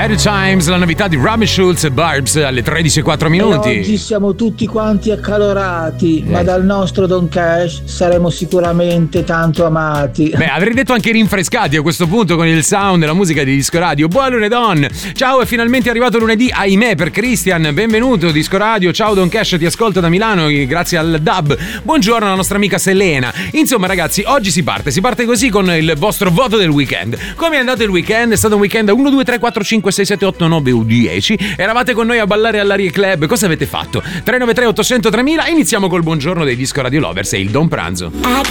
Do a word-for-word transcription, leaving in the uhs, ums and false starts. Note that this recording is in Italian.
Bad Times, la novità di Robin Schulz e Barbs alle tredici e quattro minuti. E oggi siamo tutti quanti accalorati, eh. ma dal nostro Don Cash saremo sicuramente tanto amati. Beh, avrei detto anche rinfrescati a questo punto con il sound e la musica di Disco Radio. Buon lunedì! Ciao, è finalmente arrivato lunedì, ahimè, per Christian. Benvenuto, Disco Radio. Ciao Don Cash, ti ascolto da Milano grazie al D A B. Buongiorno alla nostra amica Selena. Insomma, ragazzi, oggi si parte, si parte così con il vostro voto del weekend. Come è andato il weekend? È stato un weekend uno, due, tre, quattro, cinque, sei, sette, otto, nove o dieci. Eravate con noi a ballare all'Arie Club. Cosa avete fatto? tre nove tre otto zero zero tremila. Iniziamo col buongiorno dei Disco Radio Lovers e il Don Pranzo. I got